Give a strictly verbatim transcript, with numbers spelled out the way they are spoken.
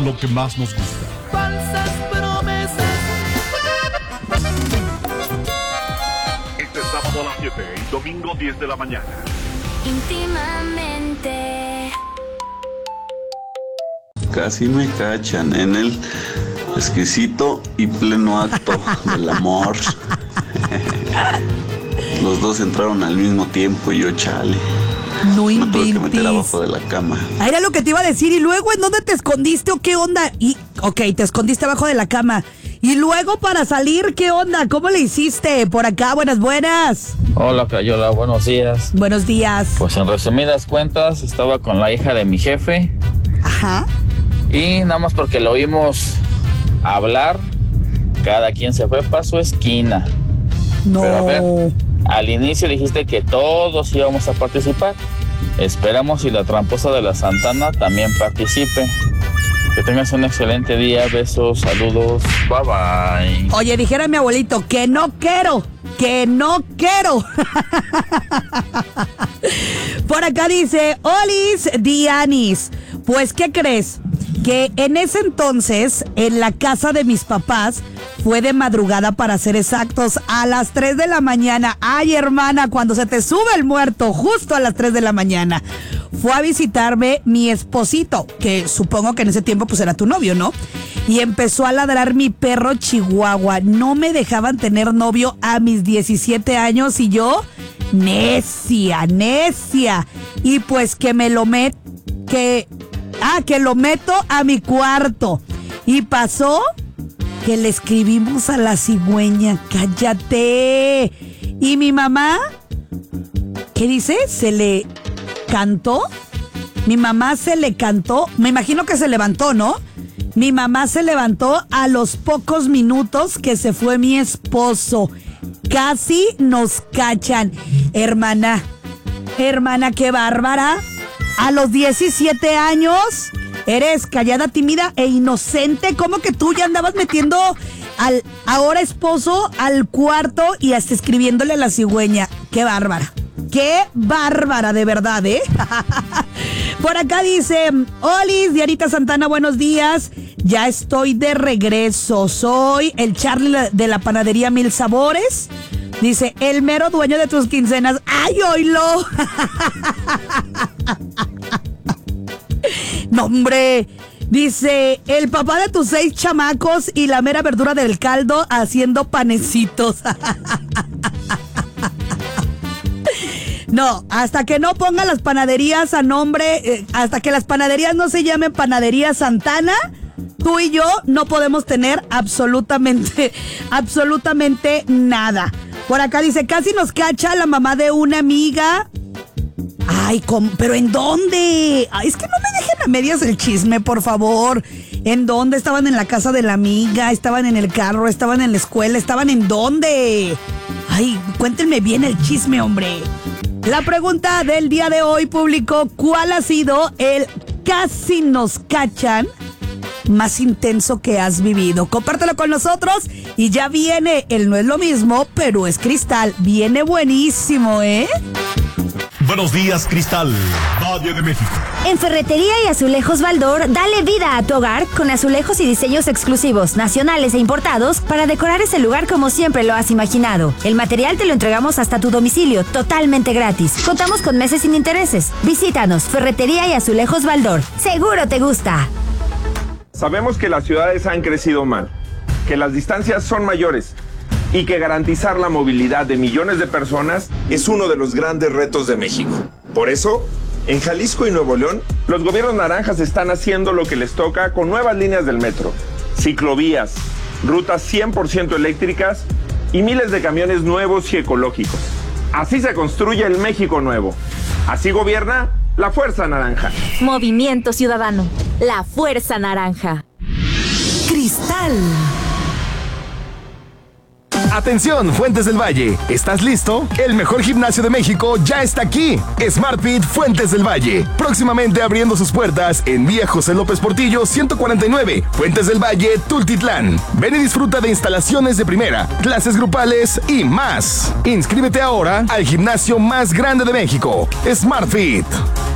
lo que más nos gusta. Falsas promesas. Este sábado a las siete y domingo diez de la mañana. Íntimamente. Casi me cachan en el exquisito y pleno acto del amor. Los dos entraron al mismo tiempo y yo, chale. No Me tuve que inventes. meter abajo de la cama. Ah, era lo que te iba a decir. ¿Y luego en dónde te escondiste o qué onda? Y, ok, te escondiste abajo de la cama. Y luego para salir, ¿qué onda? ¿Cómo le hiciste? Por acá, buenas, buenas. Hola, Cayola, buenos días. Buenos días. Pues en resumidas cuentas, estaba con la hija de mi jefe. Ajá. Y nada más porque lo oímos hablar, cada quien se fue para su esquina. No. Pero a ver, al inicio dijiste que todos íbamos a participar. Esperamos y la tramposa de la Santana también participe. Que tengas un excelente día, besos, saludos, bye bye. Oye, dijera mi abuelito, que no quiero, que no quiero. Por acá dice, Olis Dianis, pues ¿qué crees? Que en ese entonces, en la casa de mis papás, fue de madrugada para ser exactos, a las tres de la mañana. Ay, hermana, cuando se te sube el muerto, justo a las tres de la mañana. Fue a visitarme mi esposito, que supongo que en ese tiempo pues era tu novio, ¿no? Y empezó a ladrar mi perro chihuahua. No me dejaban tener novio a mis diecisiete años y yo, necia, necia. Y pues que me lo met... que... Ah, que lo meto a mi cuarto. Y pasó que le escribimos a la cigüeña. ¡Cállate! Y mi mamá, ¿qué dice? Se le cantó. Mi mamá se le cantó. Me imagino que se levantó, ¿no? Mi mamá se levantó a los pocos minutos que se fue mi esposo. Casi nos cachan. Hermana, hermana, qué bárbara. A los diecisiete años, eres callada, tímida e inocente. ¿Cómo que tú ya andabas metiendo al ahora esposo al cuarto y hasta escribiéndole a la cigüeña? ¡Qué bárbara! ¡Qué bárbara, de verdad, eh! Por acá dice, Olis, Dianita Santana, buenos días. Ya estoy de regreso. Soy el Charlie de la panadería Mil Sabores. Dice, el mero dueño de tus quincenas. ¡Ay, oílo! No, hombre. Dice, el papá de tus seis chamacos y la mera verdura del caldo haciendo panecitos. No, hasta que no pongan las panaderías a nombre, eh, hasta que las panaderías no se llamen Panadería Santana, tú y yo no podemos tener absolutamente, absolutamente nada. Por acá dice, casi nos cacha la mamá de una amiga. Ay, ¿cómo? ¿Pero en dónde? Ay, es que no me dejen a medias el chisme, por favor. ¿En dónde? ¿Estaban en la casa de la amiga? ¿Estaban en el carro? ¿Estaban en la escuela? ¿Estaban en dónde? Ay, cuéntenme bien el chisme, hombre. La pregunta del día de hoy, público, ¿cuál ha sido el casi nos cachan más intenso que has vivido? Compártelo con nosotros y ya viene el no es lo mismo, pero es Cristal. Viene buenísimo, ¿eh? Buenos días, Cristal, Valle de México. En Ferretería y Azulejos Baldor, dale vida a tu hogar con azulejos y diseños exclusivos, nacionales e importados, para decorar ese lugar como siempre lo has imaginado. El material te lo entregamos hasta tu domicilio, totalmente gratis. Contamos con meses sin intereses. Visítanos, Ferretería y Azulejos Baldor. Seguro te gusta. Sabemos que las ciudades han crecido mal, que las distancias son mayores y que garantizar la movilidad de millones de personas es uno de los grandes retos de México. Por eso, en Jalisco y Nuevo León, los gobiernos naranjas están haciendo lo que les toca con nuevas líneas del metro, ciclovías, rutas cien por ciento eléctricas y miles de camiones nuevos y ecológicos. Así se construye el México nuevo. Así gobierna la Fuerza Naranja. Movimiento Ciudadano, la Fuerza Naranja. Cristal. Atención, Fuentes del Valle, ¿estás listo? El mejor gimnasio de México ya está aquí. SmartFit Fuentes del Valle, próximamente abriendo sus puertas en Vía José López Portillo ciento cuarenta y nueve, Fuentes del Valle, Tultitlán. Ven y disfruta de instalaciones de primera, clases grupales y más. Inscríbete ahora al gimnasio más grande de México, SmartFit.